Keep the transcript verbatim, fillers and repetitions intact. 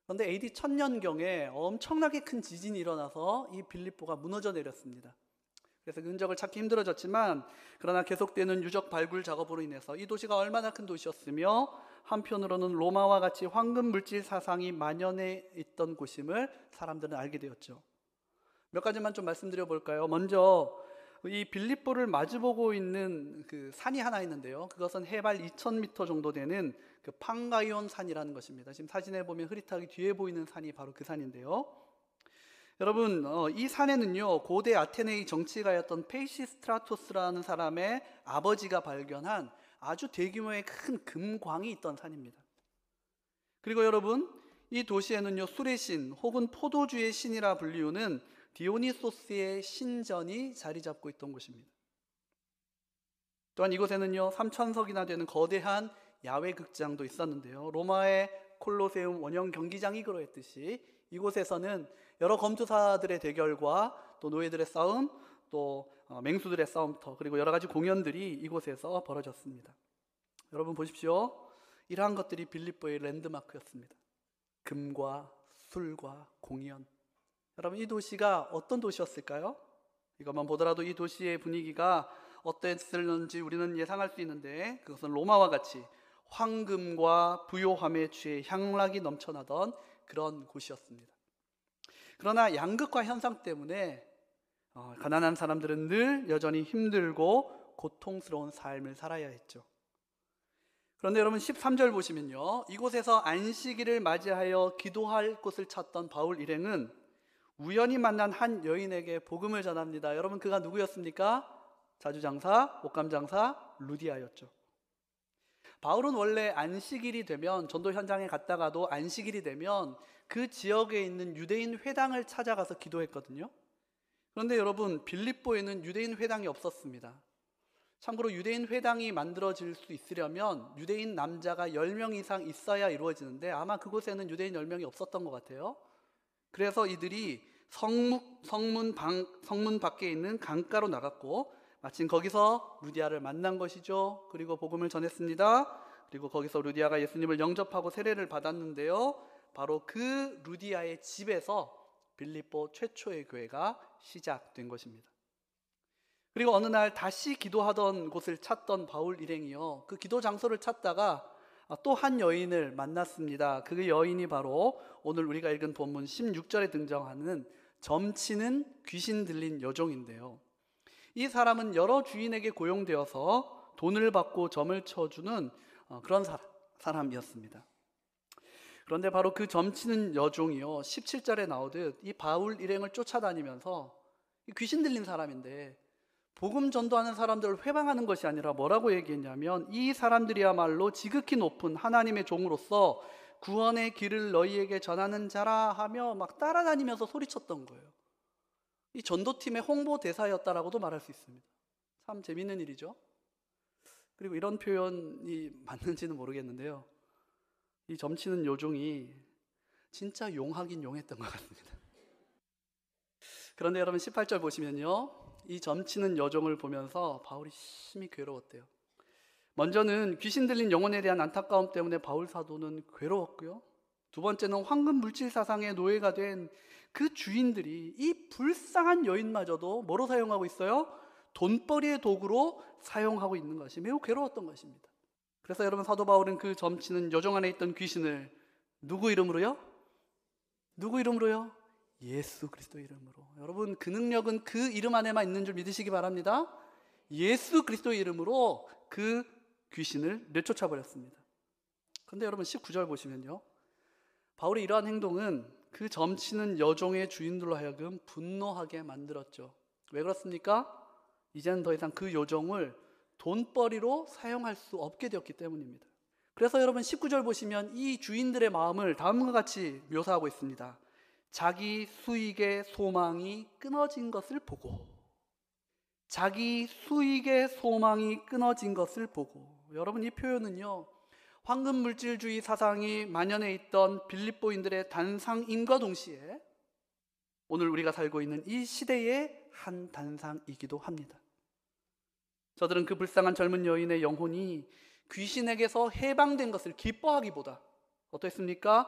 그런데 에이디 천년경에 엄청나게 큰 지진이 일어나서 이 빌립보가 무너져 내렸습니다. 그래서 그 흔적을 찾기 힘들어졌지만, 그러나 계속되는 유적 발굴 작업으로 인해서 이 도시가 얼마나 큰 도시였으며 한편으로는 로마와 같이 황금 물질 사상이 만연해 있던 곳임을 사람들은 알게 되었죠. 몇 가지만 좀 말씀드려 볼까요? 먼저 이 빌립보를 마주보고 있는 그 산이 하나 있는데요, 그것은 해발 이천 미터 정도 되는 그 판가이온 산이라는 것입니다. 지금 사진에 보면 흐릿하게 뒤에 보이는 산이 바로 그 산인데요, 여러분, 어, 이 산에는요 고대 아테네의 정치가였던 페이시스트라토스라는 사람의 아버지가 발견한 아주 대규모의 큰 금광이 있던 산입니다. 그리고 여러분, 이 도시에는요 술의 신 혹은 포도주의 신이라 불리우는 디오니소스의 신전이 자리 잡고 있던 곳입니다. 또한 이곳에는요 삼천 석이나 되는 거대한 야외 극장도 있었는데요, 로마의 콜로세움 원형 경기장이 그러했듯이 이곳에서는 여러 검투사들의 대결과 또 노예들의 싸움, 또 맹수들의 싸움터, 그리고 여러 가지 공연들이 이곳에서 벌어졌습니다. 여러분 보십시오. 이러한 것들이 빌립보의 랜드마크였습니다. 금과 술과 공연. 여러분, 이 도시가 어떤 도시였을까요? 이것만 보더라도 이 도시의 분위기가 어땠을는지 우리는 예상할 수 있는데, 그것은 로마와 같이 황금과 부요함에 취해 향락이 넘쳐나던 그런 곳이었습니다. 그러나 양극화 현상 때문에 어, 가난한 사람들은 늘 여전히 힘들고 고통스러운 삶을 살아야 했죠. 그런데 여러분, 십삼 절 보시면요, 이곳에서 안식일을 맞이하여 기도할 곳을 찾던 바울 일행은 우연히 만난 한 여인에게 복음을 전합니다. 여러분, 그가 누구였습니까? 자주장사, 옷감장사 루디아였죠. 바울은 원래 안식일이 되면, 전도 현장에 갔다가도 안식일이 되면 그 지역에 있는 유대인 회당을 찾아가서 기도했거든요. 그런데 여러분, 빌립보에는 유대인 회당이 없었습니다. 참고로 유대인 회당이 만들어질 수 있으려면 유대인 남자가 열 명 이상 있어야 이루어지는데, 아마 그곳에는 유대인 열 명이 없었던 것 같아요. 그래서 이들이 성문, 성문, 방, 성문 밖에 있는 강가로 나갔고, 마침 거기서 루디아를 만난 것이죠. 그리고 복음을 전했습니다. 그리고 거기서 루디아가 예수님을 영접하고 세례를 받았는데요, 바로 그 루디아의 집에서 빌립보 최초의 교회가 시작된 것입니다. 그리고 어느 날 다시 기도하던 곳을 찾던 바울 일행이요, 그 기도 장소를 찾다가 또 한 여인을 만났습니다. 그 여인이 바로 오늘 우리가 읽은 본문 십육 절에 등장하는 점치는 귀신 들린 여종인데요, 이 사람은 여러 주인에게 고용되어서 돈을 받고 점을 쳐주는 그런 사람이었습니다. 그런데 바로 그 점치는 여종이요, 십칠 절에 나오듯 이 바울 일행을 쫓아다니면서, 귀신 들린 사람인데 복음 전도하는 사람들을 회방하는 것이 아니라 뭐라고 얘기했냐면, 이 사람들이야말로 지극히 높은 하나님의 종으로서 구원의 길을 너희에게 전하는 자라 하며 막 따라다니면서 소리쳤던 거예요. 이 전도팀의 홍보대사였다라고도 말할 수 있습니다. 참 재밌는 일이죠. 그리고 이런 표현이 맞는지는 모르겠는데요, 이 점치는 여종이 진짜 용하긴 용했던 것 같습니다. 그런데 여러분, 십팔 절 보시면요, 이 점치는 여종을 보면서 바울이 심히 괴로웠대요. 먼저는 귀신 들린 영혼에 대한 안타까움 때문에 바울 사도는 괴로웠고요, 두 번째는 황금 물질 사상의 노예가 된 그 주인들이 이 불쌍한 여인마저도 뭐로 사용하고 있어요? 돈벌이의 도구로 사용하고 있는 것이 매우 괴로웠던 것입니다. 그래서 여러분, 사도 바울은 그 점치는 여종 안에 있던 귀신을 누구 이름으로요? 누구 이름으로요? 예수 그리스도 이름으로. 여러분, 그 능력은 그 이름 안에만 있는 줄 믿으시기 바랍니다. 예수 그리스도의 이름으로 그 귀신을 내쫓아 버렸습니다. 그런데 여러분, 십구 절 보시면요, 바울의 이러한 행동은 그 점치는 여종의 주인들로 하여금 분노하게 만들었죠. 왜 그렇습니까? 이제는 더 이상 그 여종을 돈벌이로 사용할 수 없게 되었기 때문입니다. 그래서 여러분, 십구 절 보시면 이 주인들의 마음을 다음과 같이 묘사하고 있습니다. 자기 수익의 소망이 끊어진 것을 보고, 자기 수익의 소망이 끊어진 것을 보고. 여러분, 이 표현은요, 황금물질주의 사상이 만연해 있던 빌립보인들의 단상임과 동시에 오늘 우리가 살고 있는 이 시대의 한 단상이기도 합니다. 저들은 그 불쌍한 젊은 여인의 영혼이 귀신에게서 해방된 것을 기뻐하기보다 어떻습니까?